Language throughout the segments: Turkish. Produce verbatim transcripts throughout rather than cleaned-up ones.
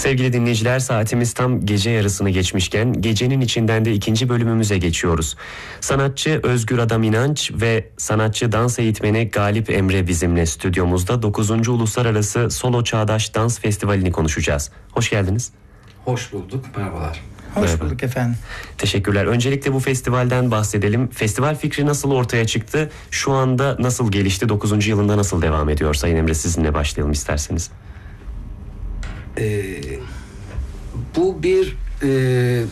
Sevgili dinleyiciler, saatimiz tam gece yarısını geçmişken gecenin içinden de ikinci bölümümüze geçiyoruz. Sanatçı Özgür Adam İnanç ve sanatçı dans eğitmeni Galip Emre bizimle stüdyomuzda dokuzuncu Uluslararası Solo Çağdaş Dans Festivali'ni konuşacağız. Hoş geldiniz. Hoş bulduk, merhabalar. Hoş Merhaba. bulduk efendim. Teşekkürler. Öncelikle bu festivalden bahsedelim. Festival fikri nasıl ortaya çıktı? Şu anda nasıl gelişti? dokuzuncu yılında nasıl devam ediyor? Sayın Emre, sizinle başlayalım isterseniz. Ee, bu bir e,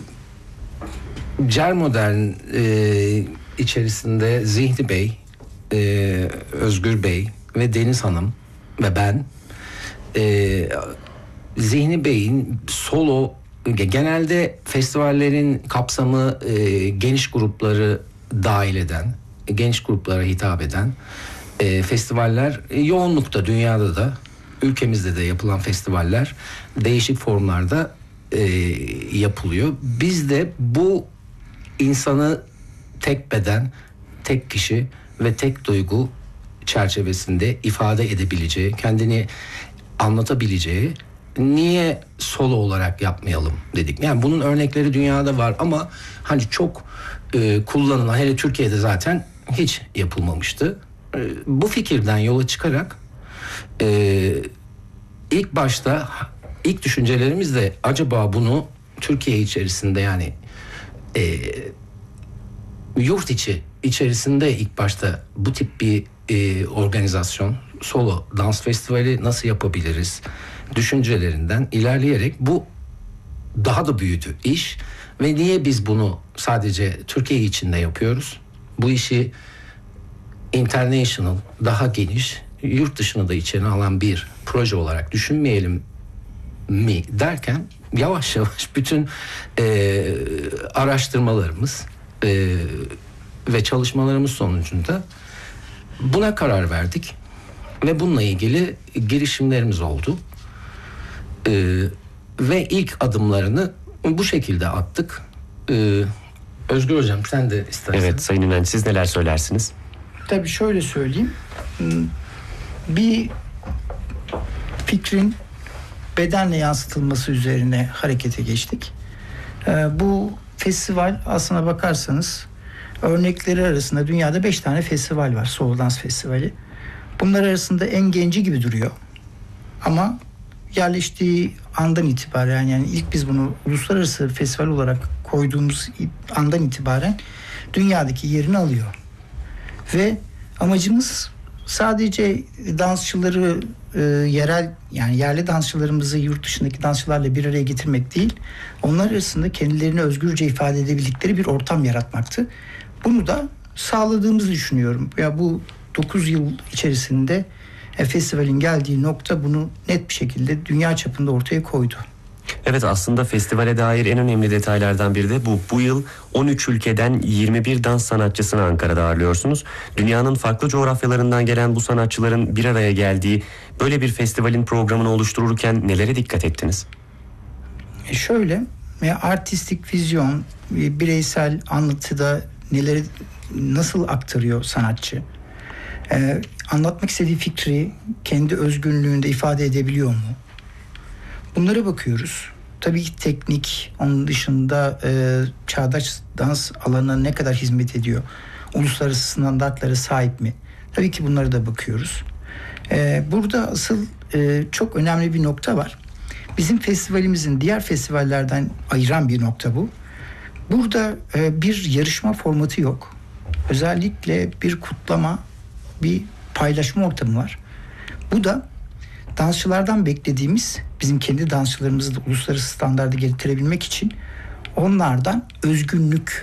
Cer Modern e, içerisinde Zihni Bey, e, Özgür Bey ve Deniz Hanım ve ben e, Zihni Bey'in solo, genelde festivallerin kapsamı e, geniş grupları dahil eden, geniş gruplara hitap eden e, festivaller e, yoğunlukta, dünyada da ülkemizde de yapılan festivaller değişik formlarda e, yapılıyor. Biz de bu insanı tek beden, tek kişi ve tek duygu çerçevesinde ifade edebileceği, kendini anlatabileceği, niye solo olarak yapmayalım dedik. Yani bunun örnekleri dünyada var ama hani çok e, kullanılan, hele Türkiye'de zaten hiç yapılmamıştı. E, bu fikirden yola çıkarak e, ilk başta ilk düşüncelerimiz de acaba bunu Türkiye içerisinde, yani e, yurt içi içerisinde ilk başta bu tip bir e, organizasyon, solo dans festivali nasıl yapabiliriz düşüncelerinden ilerleyerek bu daha da büyüdü iş ve niye biz bunu sadece Türkiye içinde yapıyoruz? Bu işi international, daha geniş, yurt dışını da içine alan bir proje olarak düşünmeyelim mi derken yavaş yavaş bütün e, araştırmalarımız e, ve çalışmalarımız sonucunda buna karar verdik ve bununla ilgili girişimlerimiz oldu. Ee, ve ilk adımlarını bu şekilde attık. Ee, Özgür Hocam, sen de istersen. Evet Sayın İnanç, siz neler söylersiniz? Tabii şöyle söyleyeyim. Bir fikrin bedenle yansıtılması üzerine harekete geçtik. Ee, bu festival aslına bakarsanız örnekleri arasında dünyada beş tane festival var. Solo Dans Festivali. Bunlar arasında en genci gibi duruyor. Ama yerleştiği andan itibaren, yani ilk biz bunu uluslararası festival olarak koyduğumuz andan itibaren dünyadaki yerini alıyor. Ve amacımız sadece dansçıları e, yerel, yani yerli dansçılarımızı yurt dışındaki dansçılarla bir araya getirmek değil, onlar arasında kendilerini özgürce ifade edebildikleri bir ortam yaratmaktı. Bunu da sağladığımızı düşünüyorum. Ya bu dokuz yıl içerisinde e, festivalin geldiği nokta bunu net bir şekilde dünya çapında ortaya koydu. Evet, aslında festivale dair en önemli detaylardan biri de bu. Bu yıl on üç ülkeden yirmi bir dans sanatçısını Ankara'da ağırlıyorsunuz. Dünyanın farklı coğrafyalarından gelen bu sanatçıların bir araya geldiği böyle bir festivalin programını oluştururken nelere dikkat ettiniz? E şöyle, e, artistik vizyon, e, bireysel anlatıda neleri nasıl aktarıyor sanatçı? E, anlatmak istediği fikri kendi özgünlüğünde ifade edebiliyor mu? Bunlara bakıyoruz. Tabii ki teknik, onun dışında e, çağdaş dans alanına ne kadar hizmet ediyor? Uluslararası standartlara sahip mi? Tabii ki bunlara da bakıyoruz. E, burada asıl e, çok önemli bir nokta var. Bizim festivalimizin diğer festivallerden ayıran bir nokta bu. Burada e, bir yarışma formatı yok. Özellikle bir kutlama, bir paylaşma ortamı var. Bu da dansçılardan beklediğimiz, bizim kendi dansçılarımızı da uluslararası standarda getirebilmek için onlardan özgünlük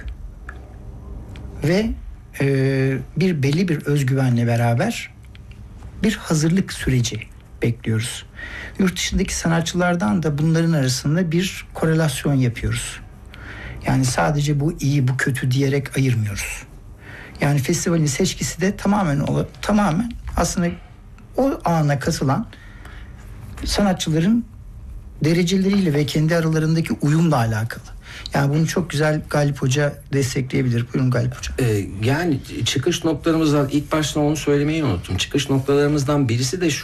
ve e, bir belli bir özgüvenle beraber bir hazırlık süreci bekliyoruz. Yurt dışındaki sanatçılardan da bunların arasında bir korelasyon yapıyoruz. Yani sadece bu iyi, bu kötü diyerek ayırmıyoruz. Yani festivalin seçkisi de tamamen tamamen aslında o ana katılan sanatçıların dereceleriyle ve kendi aralarındaki uyumla alakalı. Yani bunu çok güzel Galip Hoca destekleyebilir. Buyurun Galip Hoca. Ee, yani çıkış noktalarımızdan ilk başta onu söylemeyi unuttum. Çıkış noktalarımızdan birisi de şu.